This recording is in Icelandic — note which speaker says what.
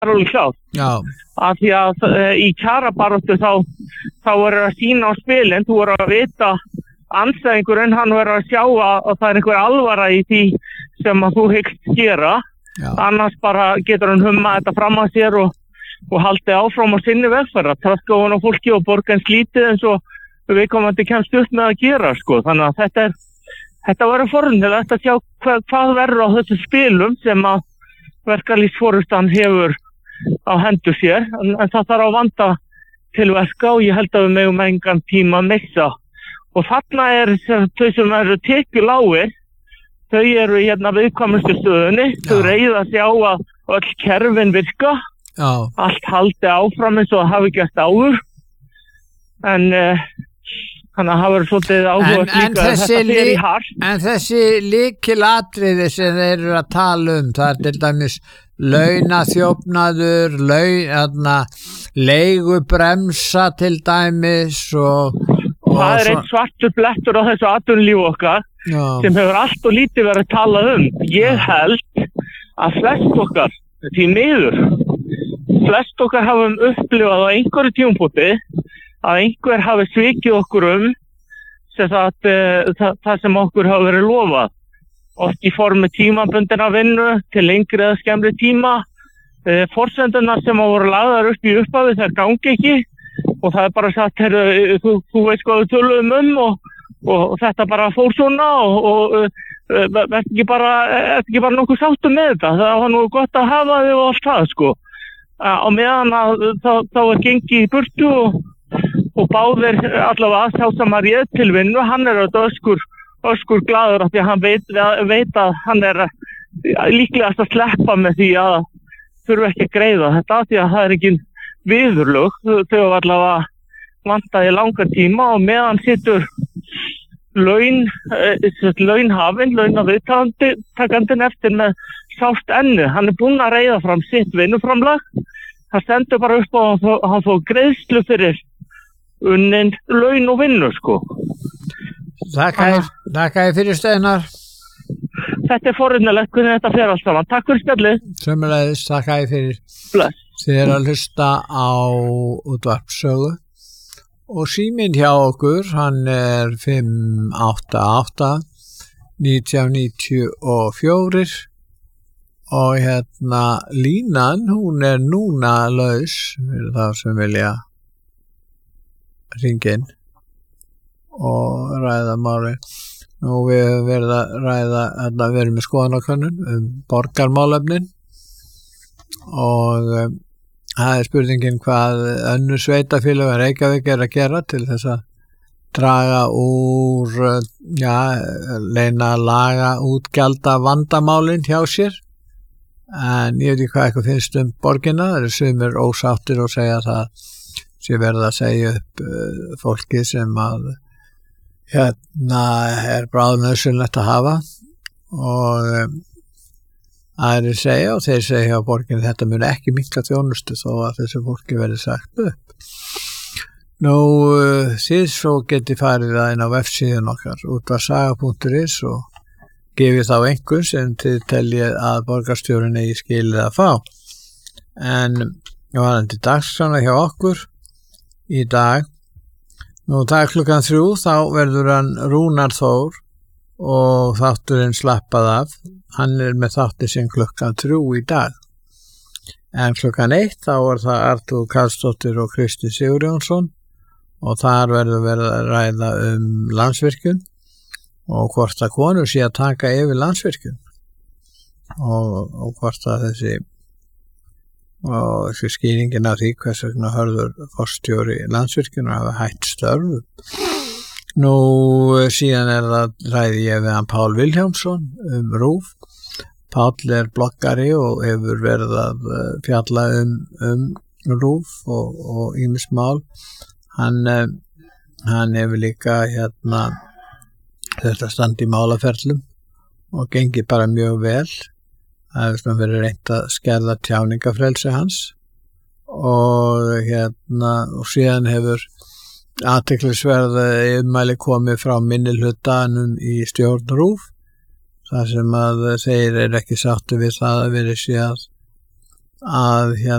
Speaker 1: er alveg klárt.
Speaker 2: Já.
Speaker 1: Af því að í kjarabaráttu þá verður að sýna á spilin, þú verður að vita andstæðingurinn, hann verður að sjá að það er einhver alvara í því sem að þú hyggst gera.
Speaker 2: Já.
Speaker 1: Annars bara getur hann humma þetta fram að sér og haldið áfram á sinni vegferð, traska ofan á fólki og borga eins lítið eins og viðkomandi kemst upp með að gera, sko. Þannig að þetta verður forvitnilegt að sjá hvað verður á þessu spilum sem að verkalýðsforystan hefur á hendur sér, en það þarf að vanda til verka og ég held að við megum engan tíma missa. Og þarna þau sem eru tekjulágir, þau eru hérna viðkvæmustu stöðunni, þau reiða sig á að öll kerfin virka, allt haldi áfram eins og það hafi gert áður, en þannig að það verður svolítið áhugavert líka að þetta fer í hart. En
Speaker 2: þessi lykilatriði sem þeir eru að tala það er til dæmis launaþjófnaður, leigubremsa til dæmis og
Speaker 1: það er einn svartur blettur á þessu atvinnulífi okkar sem hefur allt og lítið verið að tala Ég held að flest okkar, því miður, flest okkar hafum upplifað á einhverju tímapunkti að einhver hafi svikið okkur það sem okkur hafi verið lofað. Oft í formi tímabundinna vinnu til lengri eða skemmri tíma. Forsendunar sem voru lagðar upp í upphafi þær gangi ekki og það er bara sagt, þú veist hvað við töluðum og þetta bara fór svona og ertu ekki bara nokkuð sáttur með þetta. Það var nú gott að hafa þig og allt það, sko. Á meðan að þá er gengið í burtu og báðir allavega sá sem að réð til vinnu, hann er auðvitað öskur glaður af því að hann veit að hann er líklegast að sleppa með því að þurfa ekki að greiða þetta af því að það er ekki viðurlög, þau var allavega vantaði langan tíma og meðan situr launhafinn, launaviðtakandinn eftir með sárt ennu. Hann er búinn að reiða fram sitt vinnuframlag, það stendur bara upp og hann fór greiðslu fyrir unnin laun og vinnu, sko.
Speaker 2: Þakka fyrir Steinar.
Speaker 1: Þetta er forvitnilegt hvernig þetta fer allt saman. Takk fyrir spjallið.
Speaker 2: Sömuleiðis, þakka fyrir.
Speaker 1: Bless.
Speaker 2: Þið eru að hlusta á útvarpssögu og síminn hjá okkur, hann er 588 1994 og hérna línan, hún er núna laus fyrir þá sem vilja hringja inn og ræða máli. Nú við höfum verið að ræða, við erum með skoðanakönnun borgarmálefnin og það er spurningin hvað önnur sveitafélög en Reykjavík er að gera til þess að draga úr, laga útgjalda vandamálin hjá sér. En ég veit ekki hvað eitthvað finnst borgina, það eru sumir ósáttir og segja að það sé verið að segja upp fólki sem að er bráðnauðsynlegt að hafa og aðrir segja og þeir segja á borginni þetta mun ekki minnka þjónustu þó að þessu fólki verði sagt upp. Nú þið svo geti farið það inn á vefsíðun okkar útvarsaga.is og gefið þá einhver sem þið teljið að borgarstjórinn eigi skilið að fá. En varandi dagskrána hjá okkur í dag, nú það er 3:00 þá verður hann Rúnar Þór og þátturinn slappað af. Hann er með þátti sem 3:00 í dag. En 1:00 þá er það Artúr Karlsdóttir og Kristi Sigurjónsson og þar verður verið að ræða Landsvirkjun og hvort að konur sé að taka yfir Landsvirkjun og hvort að þessi skýringin af því hvers vegna Hörður forstjóri Landsvirkjunar hafa hætt störfum. Nú síðan er það ræði ég við hann Pál Vilhjálmsson RÚV. Páll er bloggari og hefur verið að fjalla RÚV og ýmis mál. Hann hefur líka þetta standi í málaferlum og gengi bara mjög vel. Það hefur verið reynt að skerða tjáningafrelsi hans og síðan hefur athyglisverð ummæli komið frá minnihlutanum í stjórn RÚV þar sem að þeir eru ekki sáttu við það að verið sé að að